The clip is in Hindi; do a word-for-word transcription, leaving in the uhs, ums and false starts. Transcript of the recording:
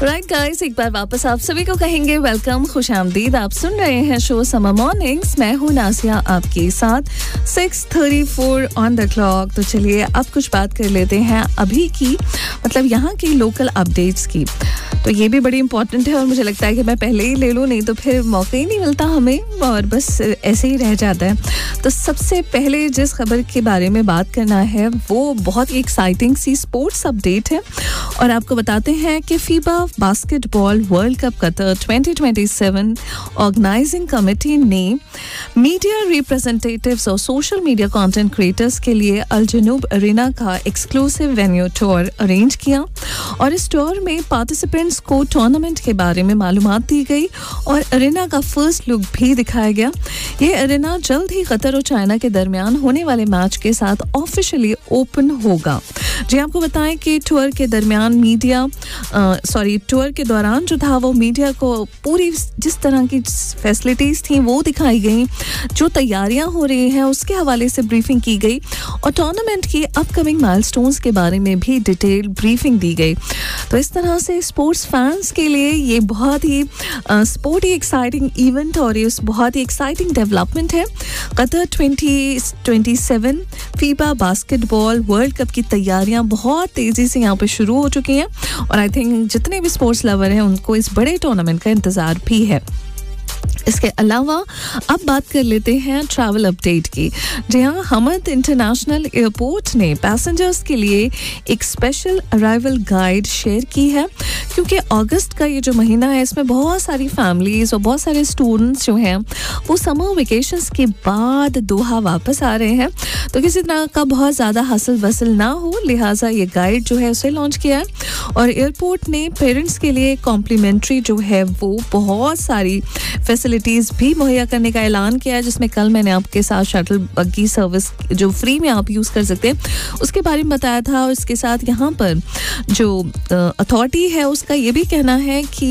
राइट गाइस, एक बार वापस आप सभी को कहेंगे वेलकम, खुशामदीद। आप सुन रहे हैं शो समर मॉर्निंग्स। मैं हूं नासिया आपके साथ। Six thirty four on the clock. तो चलिए अब कुछ बात कर लेते हैं अभी की, मतलब यहाँ की लोकल अपडेट्स की। तो ये भी बड़ी इंपॉर्टेंट है और मुझे लगता है कि मैं पहले ही ले लूँ, नहीं तो फिर मौका ही नहीं मिलता हमें और बस ऐसे ही रह जाता है। तो सबसे पहले जिस खबर के बारे में बात करना है वो बहुत ही एक्साइटिंग सी स्पोर्ट्स अपडेट है और आपको बताते हैं कि FIBA basketball world cup Qatar twenty twenty seven organising committee ने मीडिया रिप्रेजेंटेटिव्स और सोशल मीडिया कंटेंट क्रिएटर्स के लिए अल जनूब अरीना का एक्सक्लूसिव वेन्यू टूर अरेंज किया और इस टूर में पार्टिसिपेंट्स को टूर्नामेंट के बारे में मालूमात दी गई और अरीना का फर्स्ट लुक भी दिखाया गया। ये अरीना जल्द ही कतर और चाइना के दरमियान होने वाले मैच के साथ ऑफिशियली ओपन होगा। जी आपको बताएं कि टूर के दरमियान मीडिया सॉरी टूर के दौरान जो था वो मीडिया को पूरी जिस तरह की फैसिलिटीज़ थी वो दिखाई गई, जो तैयारियां हो रही हैं उसके हवाले से ब्रीफिंग की गई और टूर्नामेंट की अपकमिंग माइलस्टोन्स के बारे में भी डिटेल ब्रीफिंग दी गई। तो इस तरह से स्पोर्ट्स फैंस के लिए ये बहुत ही स्पोर्टी एक्साइटिंग इवेंट और ये बहुत ही एक्साइटिंग डेवलपमेंट है। Qatar twenty twenty seven FIBA basketball world cup की तैयारियां बहुत तेज़ी से यहाँ पे शुरू हो चुकी हैं और आई थिंक जितने भी स्पोर्ट्स लवर हैं उनको इस बड़े टूर्नामेंट का इंतज़ार भी है। इसके अलावा अब बात कर लेते हैं ट्रैवल अपडेट की। जहाँ हमद इंटरनेशनल एयरपोर्ट ने पैसेंजर्स के लिए एक स्पेशल अराइवल गाइड शेयर की है, क्योंकि अगस्त का ये जो महीना है इसमें बहुत सारी फैमिलीज और बहुत सारे स्टूडेंट्स जो हैं वो समर वेकेशंस के बाद दोहा वापस आ रहे हैं। तो किसी तरह का बहुत ज़्यादा हसल वसल ना हो, लिहाजा ये गाइड जो है उसे लॉन्च किया है और एयरपोर्ट ने पेरेंट्स के लिए कॉम्प्लीमेंट्री जो है वो बहुत सारी फैसिलिटीज़ भी मुहैया करने का ऐलान किया है, जिसमें कल मैंने आपके साथ शटल बग्गी सर्विस जो फ्री में आप यूज़ कर सकते हैं उसके बारे में बताया था। और इसके साथ यहाँ पर जो अथॉरिटी है उसका ये भी कहना है कि